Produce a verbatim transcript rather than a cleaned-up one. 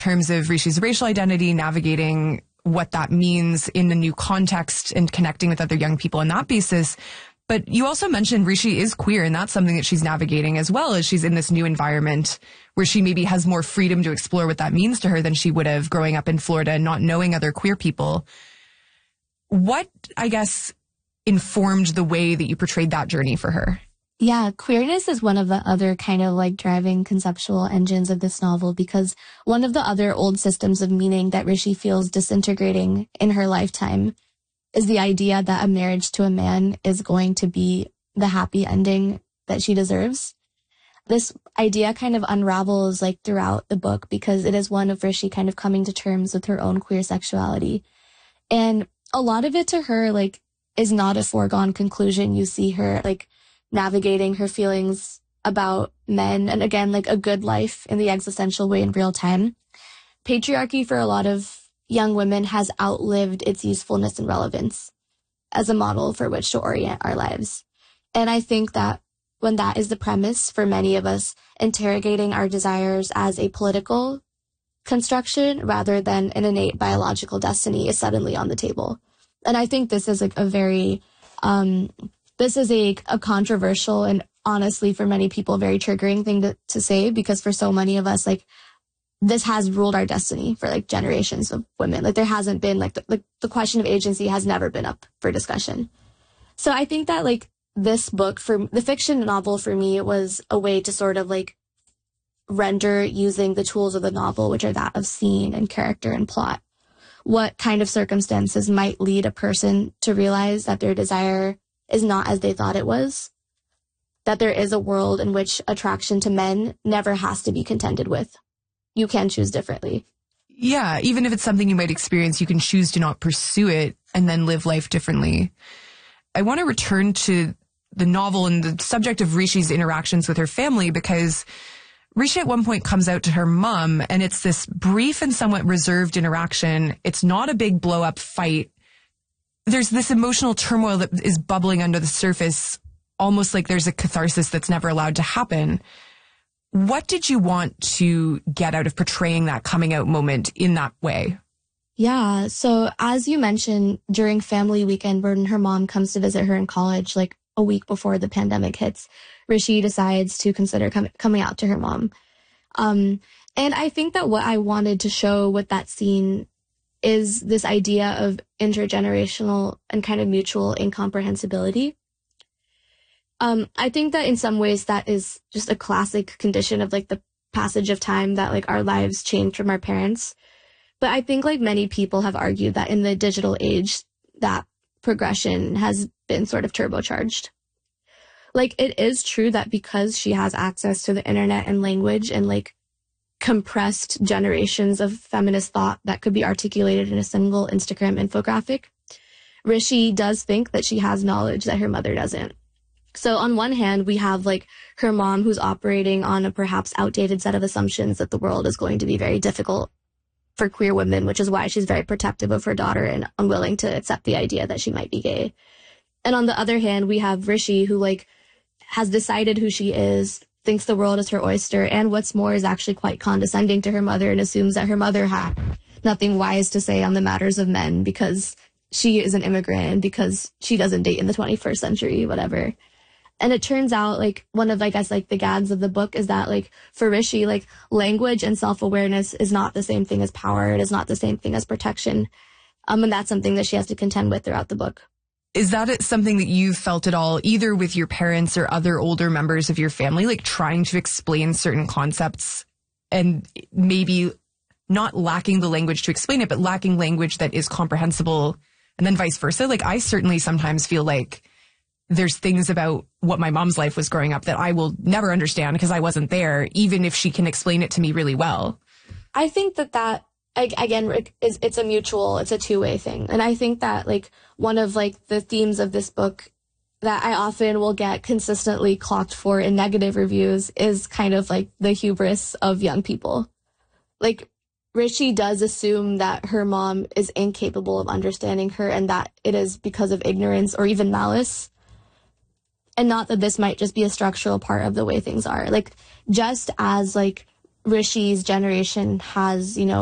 terms of Rishi's racial identity, navigating what that means in the new context and connecting with other young people on that basis. But you also mentioned Rishi is queer, and that's something that she's navigating as well, as she's in this new environment where she maybe has more freedom to explore what that means to her than she would have growing up in Florida and not knowing other queer people. What, I guess, informed the way that you portrayed that journey for her? Yeah, queerness is one of the other kind of like driving conceptual engines of this novel, because one of the other old systems of meaning that Rishi feels disintegrating in her lifetime is the idea that a marriage to a man is going to be the happy ending that she deserves. This idea kind of unravels like throughout the book, because it is one of Rishi kind of coming to terms with her own queer sexuality. And a lot of it to her, like, is not a foregone conclusion. You see her like navigating her feelings about men and, again, like a good life in the existential way in real time. Patriarchy for a lot of young women has outlived its usefulness and relevance as a model for which to orient our lives. And I think that when that is the premise for many of us, interrogating our desires as a political construction rather than an innate biological destiny is suddenly on the table. And I think this is like a very, um, this is a, a controversial and honestly for many people very triggering thing to, to say, because for so many of us, like, this has ruled our destiny for like generations of women. Like there hasn't been like the, like the question of agency has never been up for discussion. So I think that like this book, for the fiction novel for me, was a way to sort of like render, using the tools of the novel, which are that of scene and character and plot, what kind of circumstances might lead a person to realize that their desire is not as they thought it was, that there is a world in which attraction to men never has to be contended with. You can choose differently. Yeah, even if it's something you might experience, you can choose to not pursue it and then live life differently. I want to return to the novel and the subject of Rishi's interactions with her family, because Rishi at one point comes out to her mom, and it's this brief and somewhat reserved interaction. It's not a big blow-up fight. There's this emotional turmoil that is bubbling under the surface, almost like there's a catharsis that's never allowed to happen. What did you want to get out of portraying that coming out moment in that way? Yeah, so as you mentioned, during family weekend when her mom comes to visit her in college, like a week before the pandemic hits, Rishi decides to consider com- coming out to her mom. Um, and I think that what I wanted to show with that scene is this idea of intergenerational and kind of mutual incomprehensibility. Um, I think that in some ways that is just a classic condition of like the passage of time, that like our lives change from our parents. But I think like many people have argued that in the digital age, that progression has been sort of turbocharged. Like it is true that because she has access to the internet and language and like compressed generations of feminist thought that could be articulated in a single Instagram infographic, Rishi does think that she has knowledge that her mother doesn't. So on one hand, we have like her mom who's operating on a perhaps outdated set of assumptions that the world is going to be very difficult for queer women, which is why she's very protective of her daughter and unwilling to accept the idea that she might be gay. And on the other hand, we have Rishi who like has decided who she is, thinks the world is her oyster, and what's more is actually quite condescending to her mother and assumes that her mother had nothing wise to say on the matters of men because she is an immigrant and because she doesn't date in the twenty-first century, whatever. And it turns out, like, one of, I guess, like, the gags of the book is that, like, for Rishi, like, language and self-awareness is not the same thing as power. It is not the same thing as protection. Um, and that's something that she has to contend with throughout the book. Is that something that you felt at all, either with your parents or other older members of your family, like, trying to explain certain concepts and maybe not lacking the language to explain it, but lacking language that is comprehensible, and then vice versa? Like, I certainly sometimes feel like there's things about what my mom's life was growing up that I will never understand because I wasn't there, even if she can explain it to me really well. I think that that, again, is it's a mutual, it's a two-way thing. And I think that, like, one of, like, the themes of this book that I often will get consistently clocked for in negative reviews is kind of, like, the hubris of young people. Like, Rishi does assume that her mom is incapable of understanding her and that it is because of ignorance or even malice. And not that this might just be a structural part of the way things are. Like, just as, like, Rishi's generation has, you know,